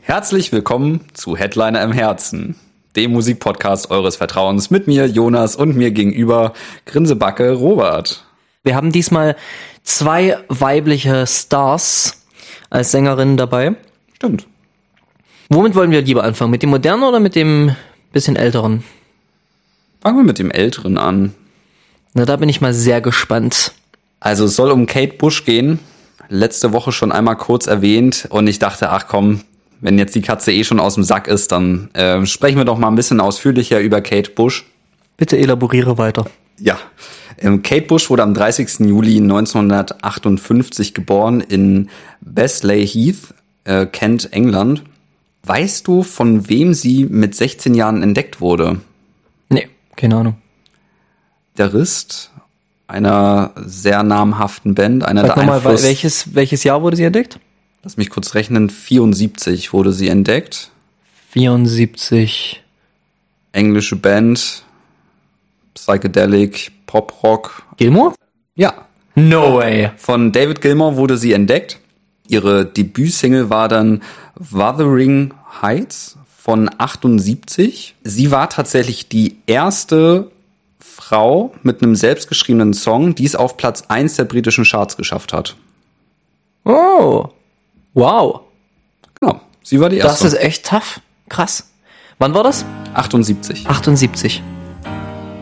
Herzlich willkommen zu Headliner im Herzen, dem Musikpodcast eures Vertrauens mit mir, Jonas, und mir gegenüber Grinsebacke Robert. Wir haben diesmal 2 weibliche Stars als Sängerinnen dabei. Stimmt. Womit wollen wir lieber anfangen? Mit dem modernen oder mit dem bisschen älteren? Fangen wir mit dem Älteren an. Na, da bin ich mal sehr gespannt. Also es soll um Kate Bush gehen. Letzte Woche schon einmal kurz erwähnt und ich dachte, ach komm, wenn jetzt die Katze eh schon aus dem Sack ist, dann sprechen wir doch mal ein bisschen ausführlicher über Kate Bush. Bitte elaboriere weiter. Ja, Kate Bush wurde am 30. Juli 1958 geboren in Besley Heath, Kent, England. Weißt du, von wem sie mit 16 Jahren entdeckt wurde? Nee, keine Ahnung. Der Rist einer sehr namhaften Band, einer Sag der nochmal, Einfluss... welches Jahr wurde sie entdeckt? Lass mich kurz rechnen, 74 wurde sie entdeckt. 74. Englische Band, Psychedelic, Pop-Rock. Gilmore? Ja. No way. Von David Gilmour wurde sie entdeckt. Ihre Debütsingle war dann Wuthering Heights von 78. Sie war tatsächlich die erste Frau mit einem selbstgeschriebenen Song, die es auf Platz 1 der britischen Charts geschafft hat. Oh. Wow. Genau, sie war die erste. Das ist echt tough. Krass. Wann war das? 78. 78.